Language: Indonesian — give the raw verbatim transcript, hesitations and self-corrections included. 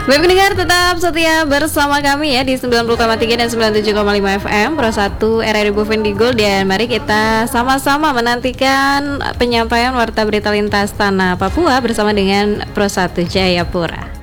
Baik pendengar, tetap setia bersama kami ya di sembilan puluh koma tiga dan sembilan puluh tujuh koma lima F M Pro satu R R I Bovendigul. Dan mari kita sama-sama menantikan penyampaian Warta Berita Lintas Tanah Papua bersama dengan Pro satu Jayapura.